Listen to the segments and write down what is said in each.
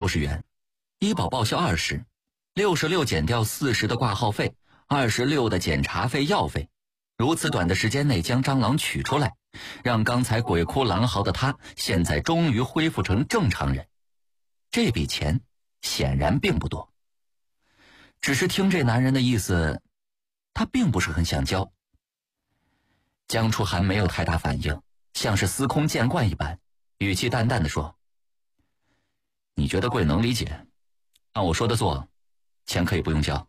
60元，医保报销20， 66减掉40的挂号费，26的检查费药费，如此短的时间内将蟑螂取出来，让刚才鬼哭狼嚎的他现在终于恢复成正常人。这笔钱显然并不多，只是听这男人的意思，他并不是很想交。江楚寒没有太大反应，像是司空见惯一般，语气淡淡的说：你觉得贵能理解，按我说的做，钱可以不用交。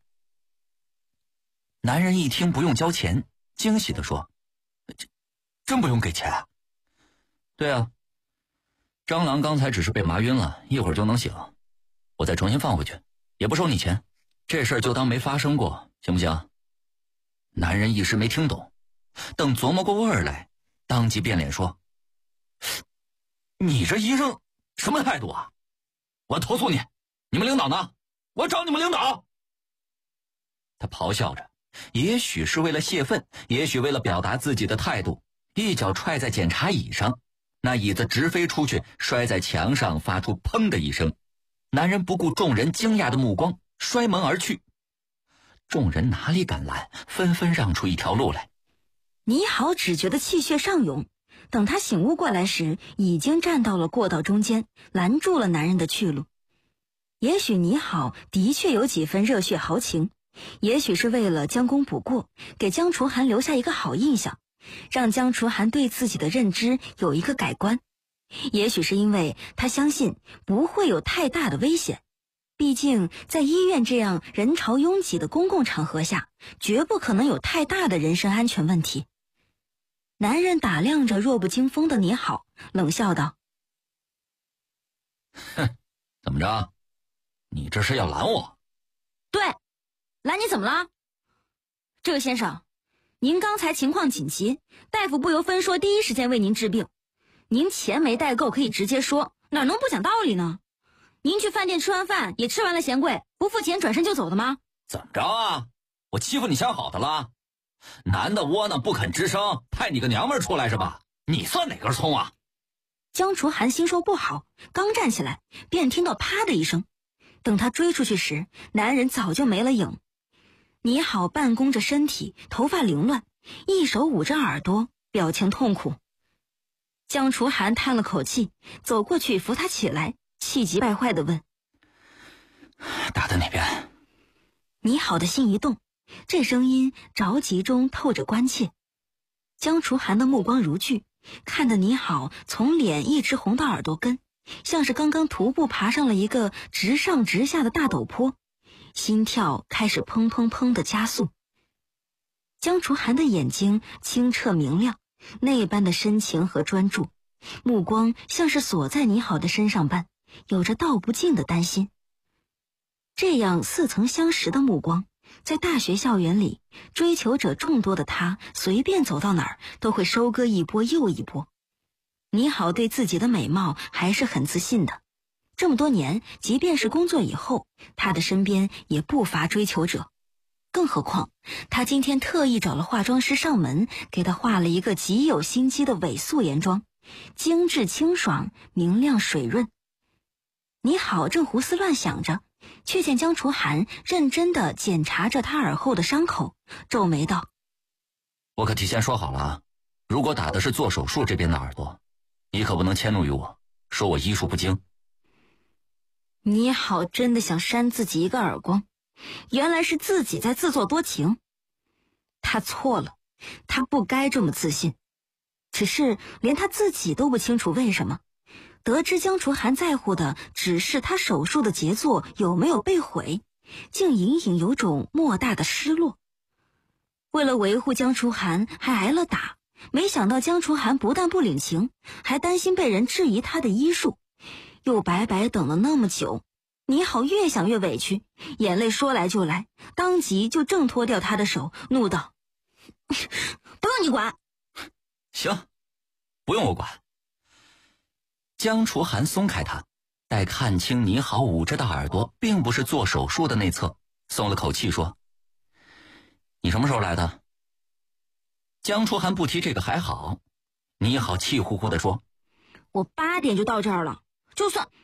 男人一听不用交钱，惊喜地说：真不用给钱？对啊，蟑螂刚才只是被麻晕了，一会儿就能醒，我再重新放回去，也不收你钱，这事儿就当没发生过，行不行？男人一时没听懂，等琢磨过味儿来，当即变脸说：你这医生什么态度啊？我投诉你，你们领导呢？我找你们领导！他咆哮着，也许是为了泄愤，也许为了表达自己的态度，一脚踹在检查椅上，那椅子直飞出去，摔在墙上，发出砰的一声。男人不顾众人惊讶的目光，摔门而去。众人哪里敢拦，纷纷让出一条路来。 倪好只觉得气血上涌，等他醒悟过来时，已经站到了过道中间，拦住了男人的去路。也许倪好的确有几分热血豪情，也许是为了将功补过，给江楚寒留下一个好印象，让江楚寒对自己的认知有一个改观。也许是因为他相信不会有太大的危险，毕竟在医院这样人潮拥挤的公共场合下，绝不可能有太大的人身安全问题。男人打量着弱不禁风的倪好，冷笑道： 哼，怎么着？你这是要拦我？ 对，拦你怎么了？这位先生，您刚才情况紧急，大夫不由分说第一时间为您治病。您钱没带够可以直接说，哪能不讲道理呢？您去饭店吃完饭也吃完了钱柜，不付钱转身就走的吗？ 怎么着啊？我欺负你想好的了？男的窝囊不肯吱声，派你个娘们儿出来是吧？你算哪根葱啊？ 江楚寒心说不好，刚站起来便听到啪的一声，等他追出去时，男人早就没了影。倪好半弓着身体，头发凌乱，一手捂着耳朵，表情痛苦。江楚寒叹了口气，走过去扶他起来，气急败坏地问： 打的哪边？ 倪好的心一动，这声音着急中透着关切。江楚寒的目光如炬，看得倪好从脸一直红到耳朵根，像是刚刚徒步爬上了一个直上直下的大陡坡，心跳开始砰砰砰地加速。江楚寒的眼睛清澈明亮，那般的深情和专注，目光像是锁在倪好的身上般，有着道不尽的担心。这样似曾相识的目光，在大学校园里，追求者众多的他，随便走到哪儿都会收割一波又一波。倪好对自己的美貌还是很自信的，这么多年，即便是工作以后，他的身边也不乏追求者。更何况他今天特意找了化妆师上门，给他画了一个极有心机的伪素颜妆，精致清爽，明亮水润。倪好正胡思乱想着，却见江楚寒认真地检查着他耳后的伤口，皱眉道： 我可提前说好了啊，如果打的是做手术这边的耳朵，你可不能迁怒于我，说我医术不精。 倪好真的想扇自己一个耳光，原来是自己在自作多情。他错了，他不该这么自信。只是连他自己都不清楚为什么，得知江楚寒在乎的只是他手术的杰作有没有被毁，竟隐隐有种莫大的失落。为了维护江楚寒还挨了打，没想到江楚寒不但不领情，还担心被人质疑他的医术，又白白等了那么久。倪好越想越委屈，眼泪说来就来，当即就挣脱掉他的手，怒道：不用你管。 行，不用我管。江楚寒松开他，待看清倪好捂着的耳朵并不是做手术的内侧，松了口气说：你什么时候来的？江楚寒不提这个还好，倪好气呼呼地说： 我8点就到这儿了，就算